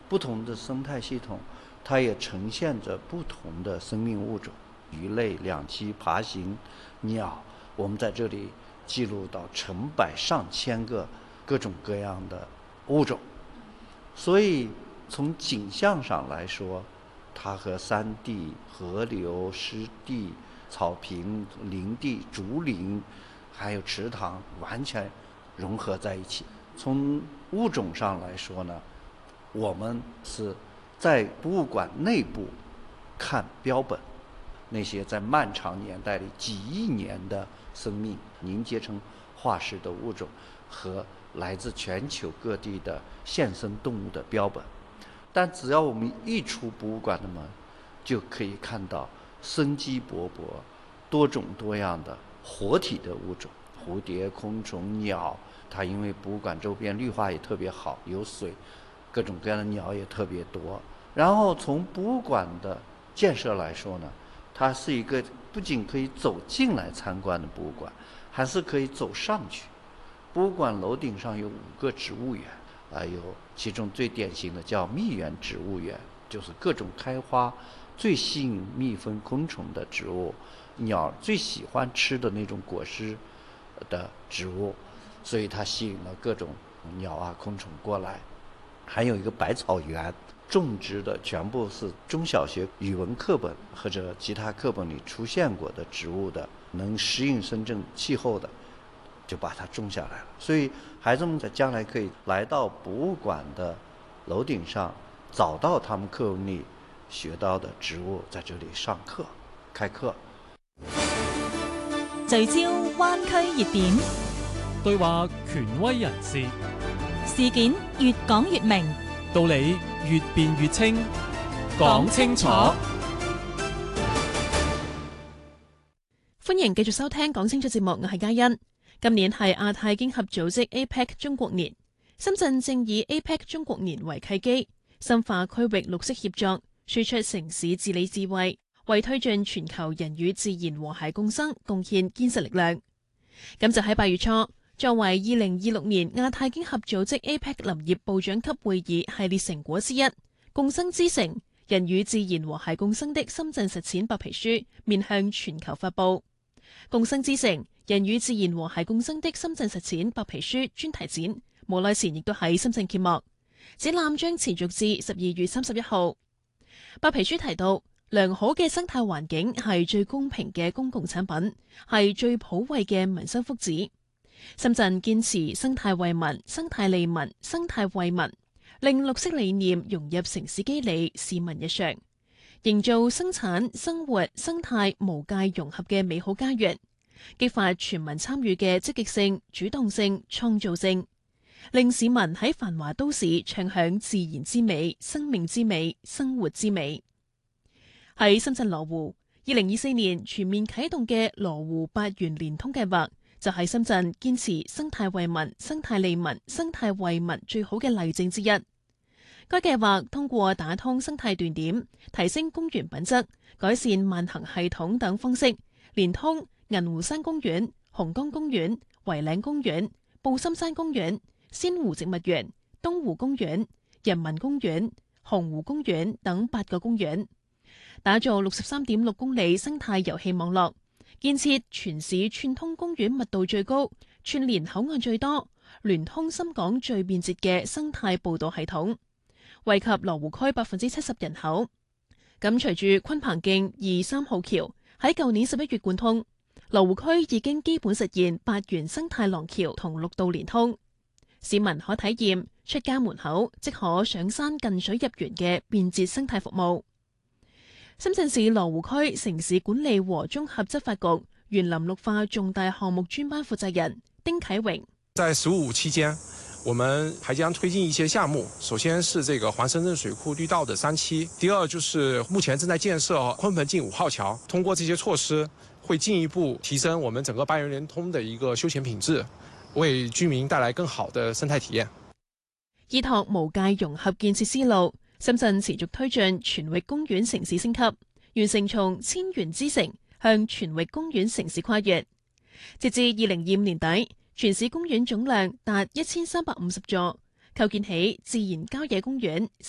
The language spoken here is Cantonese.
不同的生态系统，它也呈现着不同的生命物种，鱼类、两栖爬行、鸟，我们在这里记录到成百上千个各种各样的物种。所以从景象上来说，它和山地、河流、湿地、草坪、林地、竹林还有池塘完全融合在一起。从物种上来说呢，我们是在博物馆内部看标本，那些在漫长年代里几亿年的生命凝结成化石的物种和来自全球各地的现生动物的标本。但只要我们一出博物馆的门，就可以看到生机勃勃、多种多样的活体的物种，蝴蝶、昆虫、鸟。它因为博物馆周边绿化也特别好，有水，各种各样的鸟也特别多。然后从博物馆的建设来说呢，它是一个不仅可以走进来参观的博物馆，还是可以走上去。博物馆楼顶上有5个植物园，有其中最典型的叫蜜源植物园，就是各种开花、最吸引蜜蜂、昆虫的植物，鸟最喜欢吃的那种果实的植物，所以它吸引了各种鸟啊、昆虫过来。还有一个百草园，种植的全部是中小学语文课本或者其他课本里出现过的植物的，能适应深圳气候的，就把它种下来了。所以孩子们在将来可以来到博物馆的楼顶上，找到他们课文里学到的植物，在这里上课开課。 聚焦灣區熱點， 對話權威人士， 事件越講越明， 道理越辯越清，講清楚。 歡迎繼續收聽講清楚節目，我係嘉欣。今年係亞太經合組織 APEC 中國年，深圳正以 APEC 中國年為契機，深化區域綠色協作，輸出城市治理智慧，為推進全球人與自然和諧共生貢獻堅實力量。咁就喺8月初，作為2026年亞太經合組織 APEC 林業部長級會議系列成果之一，共生之城：人與自然和諧共生的深圳實踐白皮書面向全球發布。共生之城：人與自然和諧共生的深圳實踐白皮書專題展，無耐前亦都喺深圳揭幕。展覽將持續至12月31號。白皮書提到，良好嘅生態環境係最公平嘅公共產品，係最普惠嘅民生福祉。深圳堅持生態為民、生態利民、生態為民，令綠色理念融入城市機理、市民日常，營造生產、生活、生態無界融合嘅美好家園，激發全民參與嘅積極性、主動性、創造性，令市民喺繁華都市暢享自然之美、生命之美、生活之美。喺深圳羅湖，2024年全面啟動嘅羅湖8元連通計劃，就係深圳堅持生態為民、生態利民、生態為民最好嘅例證之一。該計劃通過打通生態斷點、提升公園品質、改善慢行系統等方式，連通銀湖山公園、紅崗公園、圍嶺公園、布心山公園、仙湖植物園、東湖公園、人民公園、洪湖公園等8個公園，打造63.6公里生態遊戲網絡，建設全市串通公園密度最高、串聯口岸最多、聯通深港最便捷嘅生態步道系統，惠及羅湖區70%人口。咁隨住鯤鵬徑2、3號橋喺舊年11月貫通，羅湖區已經基本實現8元生態廊橋同6道連通，市民可體驗出家門口即可上山近水入園嘅便捷生態服務。深圳市羅湖區城市管理和綜合執法局園林綠化重大項目專班負責人丁啟榮， 在15期間，我們還將推進一些項目。首先是這個環深圳水庫綠道的3期，第二就是目前正在建設鯤鵬徑5號橋。通過這些措施，會進一步提升我們整個8元連通的一個休閒品質，為居民帶來更好的生態體驗。 依託無界融合建設思路，深圳持續推進全域公園城市升級，完成從千園之城向全域公園城市跨越。截至2025年底，全市公園總量達1350座，構建起自然郊野公園、